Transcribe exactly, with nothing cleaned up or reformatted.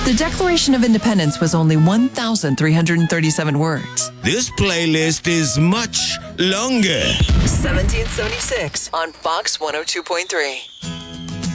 The Declaration of Independence was only one thousand three hundred thirty-seven words. This playlist is much longer. seventeen seventy-six on Fox one oh two point three.